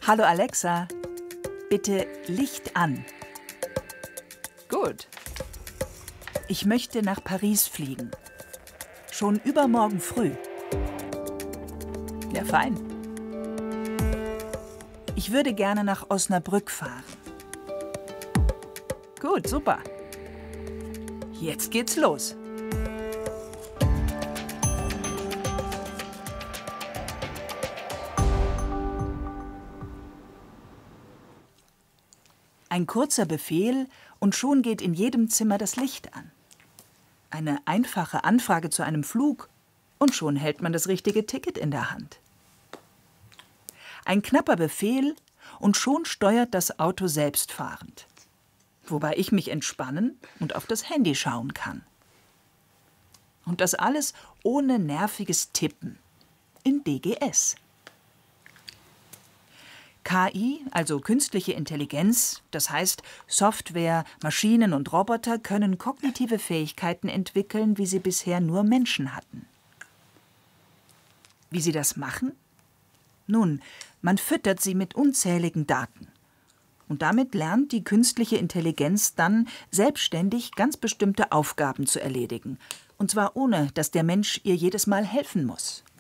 Hallo Alexa, bitte Licht an. Gut. Ich möchte nach Paris fliegen. Schon übermorgen früh. Ja, fein. Ich würde gerne nach Osnabrück fahren. Gut, super. Jetzt geht's los. Ein kurzer Befehl und schon geht in jedem Zimmer das Licht an. Eine einfache Anfrage zu einem Flug und schon hält man das richtige Ticket in der Hand. Ein knapper Befehl und schon steuert das Auto selbstfahrend. Wobei ich mich entspannen und auf das Handy schauen kann. Und das alles ohne nerviges Tippen. In DGS. KI, also künstliche Intelligenz, das heißt Software, Maschinen und Roboter können kognitive Fähigkeiten entwickeln, wie sie bisher nur Menschen hatten. Wie sie das machen? Nun, man füttert sie mit unzähligen Daten. Und damit lernt die künstliche Intelligenz dann selbstständig ganz bestimmte Aufgaben zu erledigen. Und zwar ohne, dass der Mensch ihr jedes Mal helfen muss.